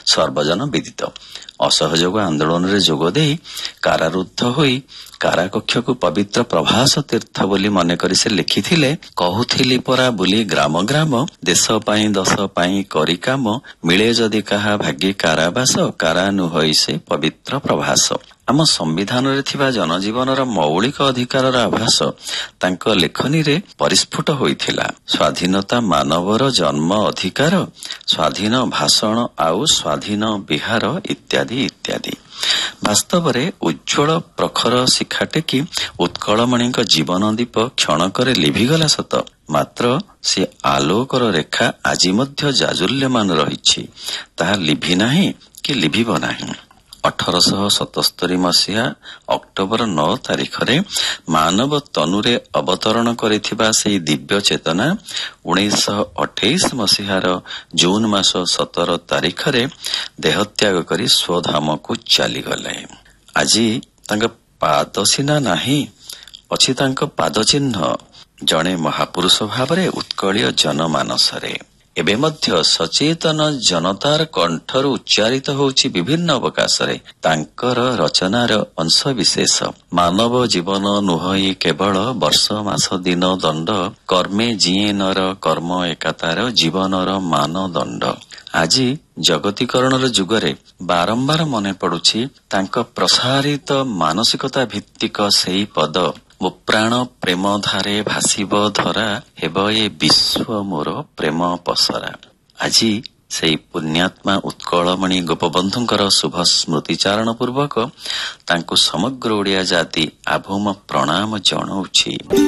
ସର୍ବଜନ ବିଦିତ। ଅସହଯୋଗ ଆନ୍ଦୋଳନରେ ଯୋଗଦେଇ କାରାରୁଦ୍ଧ ହୋଇ କାରାକକ୍ଷକୁ ପବିତ୍ର ପ୍ରଭାସ ତୀର୍ଥ ବୋଲି ମନେକରି ସେ ଲେଖିଥିଲେ, କହୁଥିଲି ପରା ବୁଲି ଗ୍ରାମ ଗ୍ରାମ, ଦେଶ ପାଇଁ ଦଶ ପାଇଁ କରି କାମ, ମିଳେ ଯଦି କାହା ଭାଗ୍ୟେ କାରାବାସ, କାରା ନୁହଇ ସେ ପବିତ୍ର ପ୍ରଭାସ। ଆମ ସମ୍ବିଧାନରେ ଥିବା ଜନଜୀବନର ମୌଳିକ ଅଧିକାରର ଆଭାସ ତାଙ୍କ ଲେଖନୀରେ ପରିସ୍ଫୁଟ ହୋଇଥିଲା। ସ୍ୱାଧୀନତା ମାନବର ଜନ୍ମ ଅଧିକାର, ସ୍ୱାଧୀନ ଭାଷଣ ଆଉ ସ୍ୱାଧୀନ ବିହାର ଇତ୍ୟାଦି ଇତ୍ୟାଦି। ବାସ୍ତବରେ ଉଜ୍ଜ୍ୱଳ ପ୍ରଖର ଶିଖା ଟେକି ଉତ୍କଳମଣିଙ୍କ ଜୀବନ ଦୀପ କ୍ଷଣକରେ ଲିଭିଗଲା ସତ, ମାତ୍ର ସେ ଆଲୋକର ରେଖା ଆଜି ମଧ୍ୟ ଜାଜୁଲ୍ୟମାନ ରହିଛି। ତାହା ଲିଭି ନାହିଁ କି ଲିଭିବ ନାହିଁ। 1877 ମସିହା ଅକ୍ଟୋବର 9 ତାରିଖରେ ମାନବ ତନୁରେ ଅବତରଣ କରିଥିବା ସେହି ଦିବ୍ୟ ଚେତନା 1928 ମସିହାର ଜୁନ୍ ମାସ 17 ତାରିଖରେ ଦେହତ୍ୟାଗ କରି ସ୍ୱଧାମକୁ ଚାଲିଗଲେ। ଆଜି ତାଙ୍କ ପାଦ ସିନା ନାହିଁ, ଅଛି ତାଙ୍କ ପାଦ ଚିହ୍ନ ଜଣେ ମହାପୁରୁଷ ଭାବରେ ଉତ୍କଳୀୟ ଜନମାନସରେ। ଏବେ ମଧ୍ୟ ସଚେତନ ଜନତାର କଣ୍ଠରୁ ଉଚ୍ଚାରିତ ହେଉଛି ବିଭିନ୍ନ ଅବକାଶରେ ତାଙ୍କର ରଚନାର ଅଂଶ ବିଶେଷ। ମାନବ ଜୀବନ ନୁହଇ କେବଳ ବର୍ଷ ମାସ ଦିନ ଦଣ୍ଡ, କର୍ମେ ଯିଏ ନର କର୍ମ ଏକାତାର ଜୀବନର ମାନଦଣ୍ଡ। ଆଜି ଜଗତୀକରଣର ଯୁଗରେ ବାରମ୍ବାର ମନେ ପଡୁଛି ତାଙ୍କ ପ୍ରସାରିତ ମାନସିକତା ଭିତ୍ତିକ ସେହି ପଦ, ମୋ ପ୍ରାଣ ପ୍ରେମ ଧାରେ ଭାସିବ ଧରା, ହେବ ଏ ବିଶ୍ୱ ମୋର ପ୍ରେମ ପସରା। ଆଜି ସେହି ପୁଣ୍ୟାତ୍ମା ଉତ୍କଳମଣି ଗୋପବନ୍ଧୁଙ୍କର ଶୁଭ ସ୍ମୃତିଚାରଣ ପୂର୍ବକ ତାଙ୍କୁ ସମଗ୍ର ଓଡ଼ିଆ ଜାତି ଆଭୂମ ପ୍ରଣାମ ଜଣାଉଛି।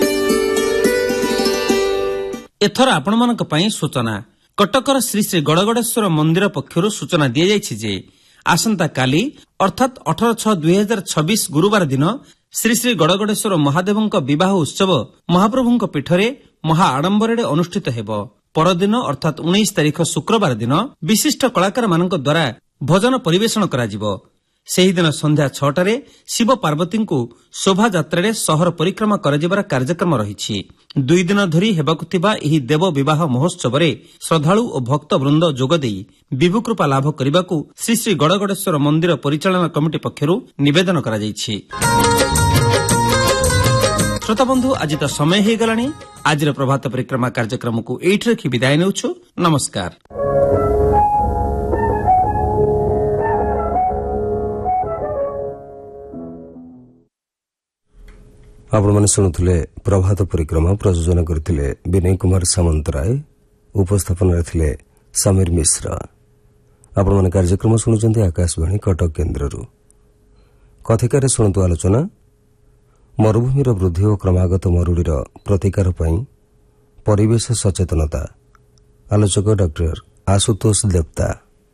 ଏଥର ଆପଣମାନଙ୍କ ପାଇଁ ସୂଚନା। କଟକର ଶ୍ରୀ ଶ୍ରୀ ଗଡ଼ଗଡ଼େଶ୍ୱର ମନ୍ଦିର ପକ୍ଷରୁ ସୂଚନା ଦିଆଯାଇଛି ଯେ ଆସନ୍ତାକାଲି ଅର୍ଥାତ୍ 18/6/2026 ଗୁରୁବାର ଦିନ ଶ୍ରୀ ଶ୍ରୀ ଗଡ଼ଗଡ଼େଶ୍ୱର ମହାଦେବଙ୍କ ବିବାହ ଉତ୍ସବ ମହାପ୍ରଭୁଙ୍କ ପୀଠରେ ମହା ଆଡମ୍ବରରେ ଅନୁଷ୍ଠିତ ହେବ। ପରଦିନ ଅର୍ଥାତ୍ 19 ତାରିଖ ଶୁକ୍ରବାର ଦିନ ବିଶିଷ୍ଟ କଳାକାରମାନଙ୍କ ଦ୍ୱାରା ଭଜନ ପରିବେଷଣ କରାଯିବ। ସେହିଦିନ ସନ୍ଧ୍ୟା 6ଟାରେ ଶିବ ପାର୍ବତୀଙ୍କୁ ଶୋଭାଯାତ୍ରାରେ ସହର ପରିକ୍ରମା କରାଯିବାର କାର୍ଯ୍ୟକ୍ରମ ରହିଛି। 2 ଦିନ ଧରି ହେବାକୁ ଥିବା ଏହି ଦେବ ବିବାହ ମହୋତ୍ସବରେ ଶ୍ରଦ୍ଧାଳୁ ଓ ଭକ୍ତବୃନ୍ଦ ଯୋଗଦେଇ ବିଭୁକୃପା ଲାଭ କରିବାକୁ ଶ୍ରୀ ଶ୍ରୀ ଗଡ଼ଗଡ଼େଶ୍ୱର ମନ୍ଦିର ପରିଚାଳନା କମିଟି ପକ୍ଷରୁ ନିବେଦନ କରାଯାଇଛି। ଶ୍ରୋତାବନ୍ଧୁ, ଆଜି ତ ସମୟ ହୋଇଗଲାଣି। ଆଜିର ପ୍ରଭାତ ପରିକ୍ରମା କାର୍ଯ୍ୟକ୍ରମକୁ ଏଇଠି ରଖି ବିଦାୟ ନେଉଛୁ। ନମସ୍କାର। ଆପଣମାନେ ଶୁଣୁଥିଲେ ପ୍ରଭାତ ପରିକ୍ରମା। ପ୍ରଯୋଜନା କରିଥିଲେ ବିନୟ କୁମାର ସାମନ୍ତରାୟ, ଉପସ୍ଥାପନାରେ ଥିଲେ ସମୀର ମିଶ୍ର। ଆପଣମାନେ କାର୍ଯ୍ୟକ୍ରମ ଶୁଣୁଛନ୍ତି ଆକାଶବାଣୀ କଟକ କେନ୍ଦ୍ରରୁ। କଥିକାରେ ଶୁଣନ୍ତୁ ଆଲୋଚନା, ମରୁଭୂମିର ବୃଦ୍ଧି ଓ କ୍ରମାଗତ ମରୁଡ଼ିର ପ୍ରତିକାର ପାଇଁ ପରିବେଶ ସଚେତନତା। ଆଲୋଚକ ଡକ୍ଟର ଆଶୁତୋଷ ଦେବତା।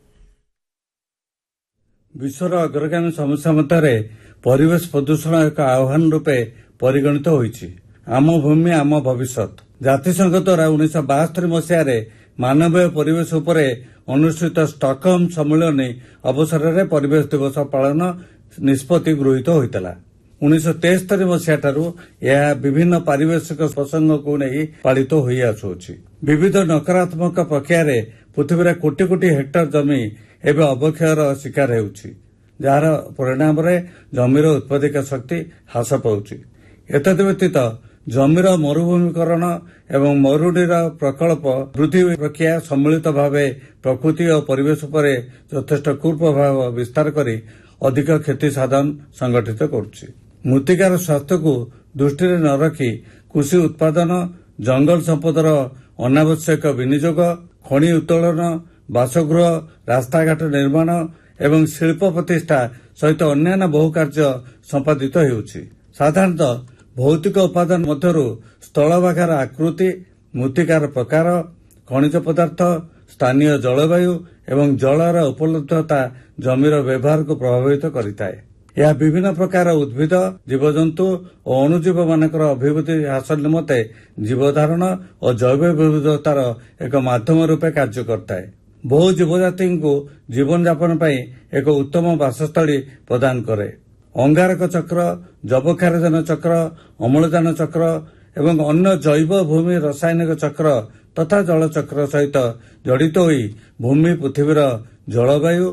ବିଶ୍ୱର ଅଗ୍ରଗାମୀ ସମସ୍ୟା ମଧ୍ୟରେ ପରିବେଶ ପ୍ରଦୂଷଣ ଏକ ଆହ୍ୱାନ ରୂପେ ପରିଗଣିତ ହୋଇଛି। ଆମ ଭୂମି ଆମ ଭବିଷ୍ୟତ। ଜାତିସଂଘ ଦ୍ୱାରା 1972 ମସିହାରେ ମାନବୀୟ ପରିବେଶ ଉପରେ ଅନୁଷ୍ଠିତ ଷ୍ଟକହୋମ୍ ସମ୍ମିଳନୀ ଅବସରରେ ପରିବେଶ ଦିବସ ପାଳନ ନିଷ୍ପତ୍ତି ଗୃହୀତ ହୋଇଥିଲା। 1973 ମସିହାଠାରୁ ଏହା ବିଭିନ୍ନ ପାରିବେଶିକ ପ୍ରସଙ୍ଗକୁ ନେଇ ପାଳିତ ହୋଇ ଆସୁଅଛି। ବିବିଧ ନକାରାତ୍ମକ ପ୍ରକ୍ରିୟାରେ ପୃଥିବୀର କୋଟି କୋଟି ହେକ୍ଟର ଜମି ଏବେ ଅବକ୍ଷୟର ଶିକାର ହେଉଛି, ଯାହାର ପରିଣାମରେ ଜମିର ଉତ୍ପାଦକ ଶକ୍ତି ହ୍ରାସ ପାଉଛି। ଏତଦ୍ବ୍ୟତୀତ ଜମିର ମରୁଭୂମିକରଣ ଏବଂ ମରୁଡ଼ିର ପ୍ରକଳ୍ପ ବୃଦ୍ଧି ପ୍ରକ୍ରିୟା ସମ୍ମିଳିତ ଭାବେ ପ୍ରକୃତି ଓ ପରିବେଶ ଉପରେ ଯଥେଷ୍ଟ କୁପ୍ରଭାବ ବିସ୍ତାର କରି ଅଧିକ କ୍ଷତି ସାଧନ ସଂଗଠିତ କରୁଛି। ମୃତ୍ତିକାର ସ୍ୱାସ୍ଥ୍ୟକୁ ଦୃଷ୍ଟିରେ ନ ରଖି କୃଷି ଉତ୍ପାଦନ, ଜଙ୍ଗଲ ସମ୍ପଦର ଅନାବଶ୍ୟକ ବିନିଯୋଗ, ଖଣି ଉତ୍ତୋଳନ, ବାସଗୃହ, ରାସ୍ତାଘାଟ ନିର୍ମାଣ ଏବଂ ଶିଳ୍ପ ପ୍ରତିଷ୍ଠା ସହିତ ଅନ୍ୟାନ୍ୟ ବହୁ କାର୍ଯ୍ୟ ସମ୍ପାଦିତ ହେଉଛି। ସାଧାରଣତଃ ଭୌତିକ ଉପାଦାନ ମଧ୍ୟରୁ ସ୍ଥଳଭାଗର ଆକୃତି, ମୃତ୍ତିକାର ପ୍ରକାର, ଖଣିଜ ପଦାର୍ଥ, ସ୍ଥାନୀୟ ଜଳବାୟୁ ଏବଂ ଜଳର ଉପଲବ୍ଧତା ଜମିର ବ୍ୟବହାରକୁ ପ୍ରଭାବିତ କରିଥାଏ। ଏହା ବିଭିନ୍ନ ପ୍ରକାର ଉଦ୍ଭିଦ, ଜୀବଜନ୍ତୁ ଓ ଅଣୁଜୀବମାନଙ୍କର ଅଭିବୃଦ୍ଧି ହାସଲ ନିମନ୍ତେ ଜୀବଧାରଣ ଓ ଜୈବ ବିବିଧତାର ଏକ ମାଧ୍ୟମ ରୂପେ କାର୍ଯ୍ୟ କରିଥାଏ। ବହୁ ଜୀବଜାତିଙ୍କୁ ଜୀବନଯାପନ ପାଇଁ ଏକ ଉତ୍ତମ ବାସସ୍ଥଳୀ ପ୍ରଦାନ କରେ। ଅଙ୍ଗାରକ ଚକ୍ର, ଯବକ୍ଷାରଜାନ ଚକ୍ର, ଅମ୍ଳଜାନ ଚକ୍ର ଏବଂ ଅନ୍ୟ ଜୈବ ଭୂମି ରାସାୟନିକ ଚକ୍ର ତଥା ଜଳଚକ୍ର ସହିତ ଜଡ଼ିତ ହୋଇ ଭୂମି ପୃଥିବୀର ଜଳବାୟୁ